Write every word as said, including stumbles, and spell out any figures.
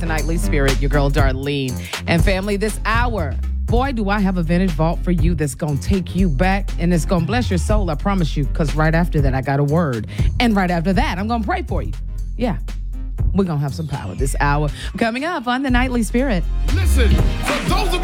the Nightly Spirit, your girl Darlene. And family, this hour, boy, do I have a vintage vault for you that's going to take you back and it's going to bless your soul, I promise you, because right after that, I got a word. And right after that, I'm going to pray for you. Yeah, we're going to have some power this hour. Coming up on the Nightly Spirit. Listen, for those of